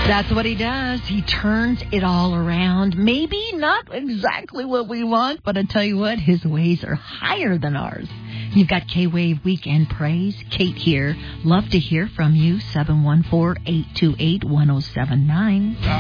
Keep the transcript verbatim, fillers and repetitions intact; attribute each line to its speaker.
Speaker 1: That's what he does. He turns it all around. Maybe not exactly what we want, but I tell you what, his ways are higher than ours. You've got K-Wave Weekend Praise. Kate here. Love to hear from you. seven one four, eight two eight, one oh seven nine.